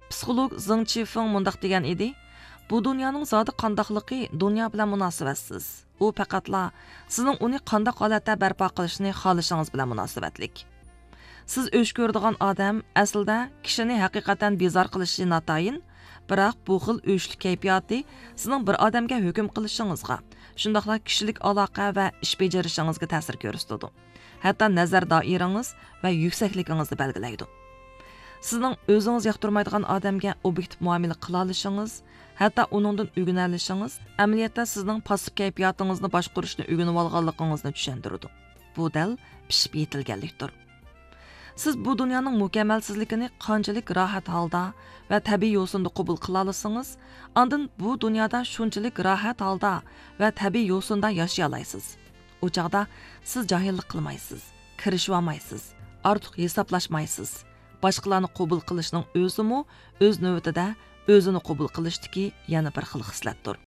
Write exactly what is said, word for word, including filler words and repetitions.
Psixolog Zeng Qifeng mundaq degan edi: "Bu dunyoning zodi qandoqligi dunyo bilan munosabatsiz. U faqatla sizning uni qandoq holatda barpo qilishni xohlashingiz bilan munosabatlik. Siz o'sh ko'radigan odam aslida kishini haqiqatan bezor qilishi notayin, biroq bu xil o'shlik kayfiyati sizning bir odamga hukm qilishingizga, shundaqla kishilik aloqa va ish bajarishingizga ta'sir ko'rsatadi. Hatto nazar doirangiz va yuksakligingizni belgilaydi. Sizning o'zingiz yoqtirmaydigan odamga obyektiv muomala qila olishingiz, hatto uningdan o'rgana olishingiz amaliyotda sizning passiv kayfiyatingizni boshqarishni o'rganib olganligingizni tushuntiradi. Bu dal pishib yetilganlikdir. Siz bu dunyoning mukammalsizligini qanchalik rohat holda va tabiiy yo'sinda qabul qila olsangiz, ondan bu dunyoda shunchalik rohat holda va tabiiy yo'sinda yashay olasiz. U chaqda siz johillik qilmaysiz, kirishib olmaysiz, ortiq hisoblashmaysiz. Boshqalarni qabul qilishning o'zimi o'z navbatida o'zini qabul qilishdiki yana bir xil xislatdir.